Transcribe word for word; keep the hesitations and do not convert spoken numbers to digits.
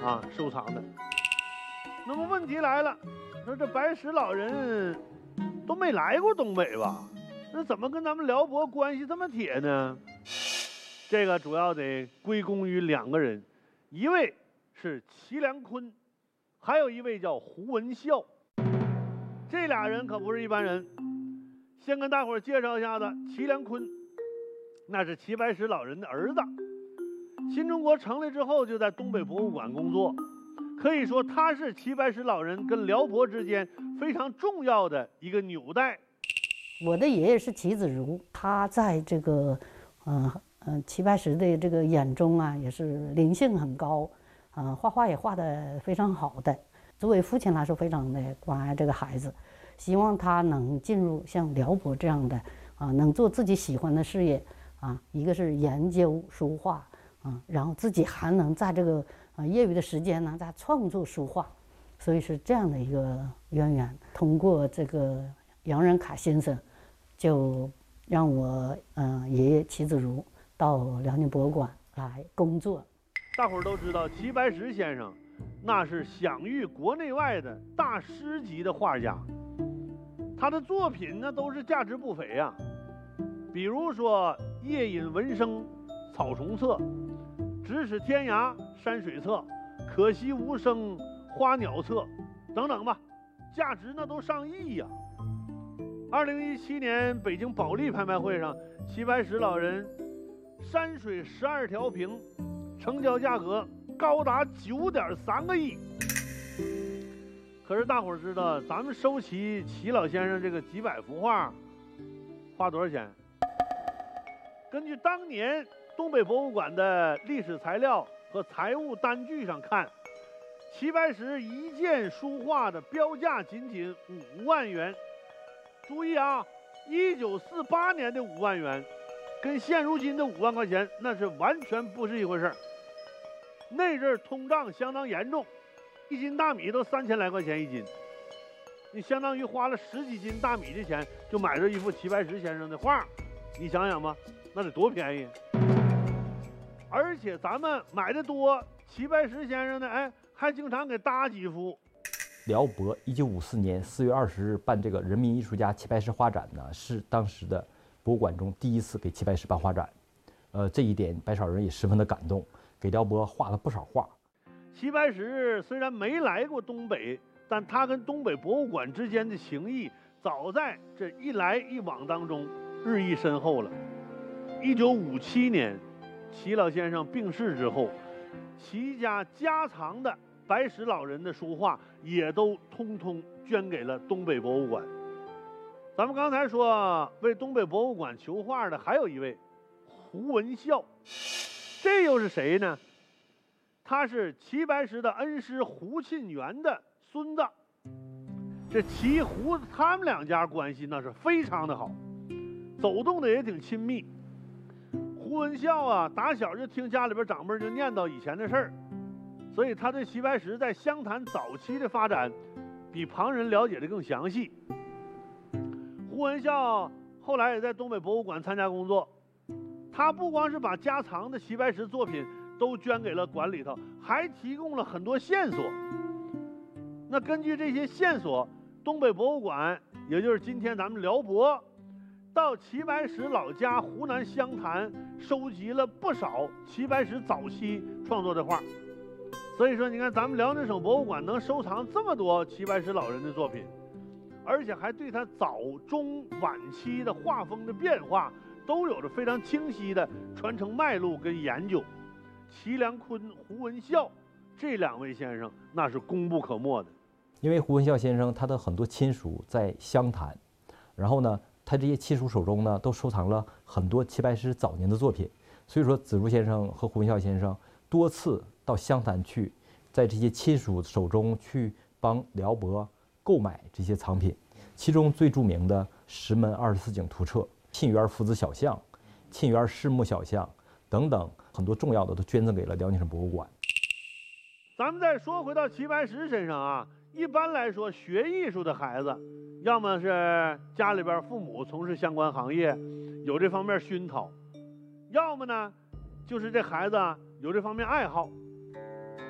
啊收藏的。那么问题来了，说这白石老人都没来过东北吧？那怎么跟咱们辽博关系这么铁呢？这个主要得归功于两个人，一位是齐良坤，还有一位叫胡文孝。这俩人可不是一般人。先跟大伙儿介绍一下子，齐良坤，那是齐白石老人的儿子。新中国成立之后，就在东北博物馆工作，可以说他是齐白石老人跟辽博之间非常重要的一个纽带。 我的爷爷是齐子如，他在这个，嗯、呃、嗯、呃，齐白石的这个眼中啊，也是灵性很高，啊、呃，画画也画得非常好的。作为父亲来说，非常的关爱这个孩子，希望他能进入像辽博这样的啊，能做自己喜欢的事业啊，一个是研究书画啊，然后自己还能在这个啊业余的时间呢，在创作书画，所以是这样的一个渊源。通过这个杨仁凯先生，就让我嗯、呃、爷爷齐子如到辽宁博物馆来工作。 大伙儿都知道，齐白石先生那是享誉国内外的大师级的画家，他的作品呢都是价值不菲呀、啊。比如说《夜饮闻声》《草丛册》《咫尺天涯》《山水册》《可惜无声》《花鸟册》等等吧，价值那都上亿呀、啊。二零一七年北京保利拍卖会上，齐白石老人山水十二条屏，成交价格高达九点三个亿。可是大伙儿知道，咱们收齐齐老先生这个几百幅画，花多少钱？根据当年东北博物馆的历史材料和财务单据上看，齐白石一件书画的标价仅仅五万元。注意啊，一九四八年的五万元，跟现如今的五万块钱那是完全不是一回事儿。那阵儿通胀相当严重，一斤大米都三千来块钱一斤，你相当于花了十几斤大米的钱就买着一幅齐白石先生的画，你想想吧，那得多便宜！而且咱们买的多，齐白石先生呢，哎，还经常给搭几幅。 辽博一九五四年四月二十日办这个人民艺术家齐白石画展呢，是当时的博物馆中第一次给齐白石办画展。呃，这一点白石老人也十分的感动，给辽博画了不少画。 齐白石虽然没来过东北，但他跟东北博物馆之间的情谊，早在这一来一往当中日益深厚了。一九五七年，齐老先生病逝之后，齐家家藏的白石老人的书画也都通通捐给了东北博物馆。咱们刚才说为东北博物馆求画的还有一位胡文孝，这又是谁呢？他是齐白石的恩师胡沁园的孙子。这齐胡他们两家关系那是非常的好，走动的也挺亲密。胡文孝啊，打小就听家里边长辈就念叨以前的事儿，所以他对齐白石在湘潭早期的发展比旁人了解的更详细。胡文孝后来也在东北博物馆参加工作，他不光是把家藏的齐白石作品都捐给了馆里头，还提供了很多线索。那根据这些线索，东北博物馆，也就是今天咱们辽博，到齐白石老家湖南湘潭收集了不少齐白石早期创作的画。所以说你看咱们辽宁省博物馆能收藏这么多齐白石老人的作品，而且还对他早中晚期的画风的变化都有着非常清晰的传承脉络跟研究。齐良坤、胡文孝这两位先生那是功不可没的。 因为胡文孝先生他的很多亲属在湘潭，然后呢他这些亲属手中呢都收藏了很多齐白石早年的作品，所以说子如先生和胡文孝先生多次到湘潭去，在这些亲属手中去帮辽博购买这些藏品，其中最著名的石门二十四景图册、沁园夫子小像、沁园氏墓小像等等很多重要的都捐赠给了辽宁省博物馆。 咱们再说回到齐白石身上啊，一般来说学艺术的孩子，要么是家里边父母从事相关行业，有这方面熏陶，要么呢就是这孩子有这方面爱好。